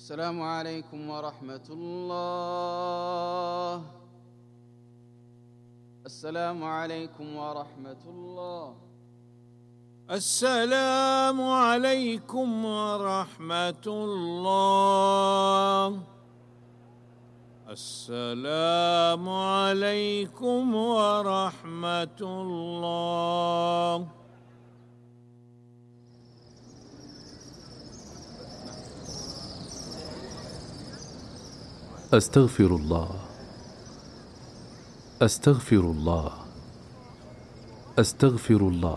السلام عليكم ورحمة الله. السلام عليكم ورحمة الله. السلام عليكم ورحمة الله. السلام عليكم ورحمة الله. أستغفر الله، أستغفر الله، أستغفر الله.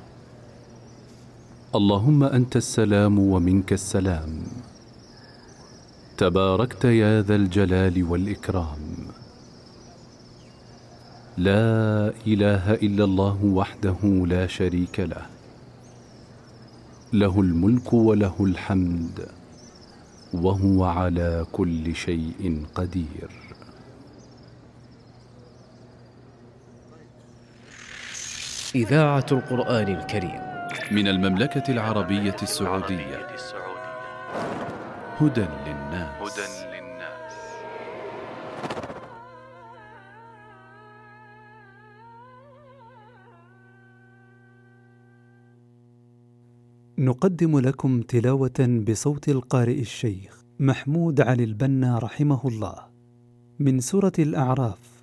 اللهم أنت السلام ومنك السلام، تباركت يا ذا الجلال والإكرام. لا إله إلا الله وحده لا شريك له، له الملك وله الحمد وهو على كل شيء قدير. إذاعة القرآن الكريم من المملكة العربية السعودية. هدى للناس. نقدم لكم تلاوة بصوت القارئ الشيخ محمود علي البنا رحمه الله من سورة الأعراف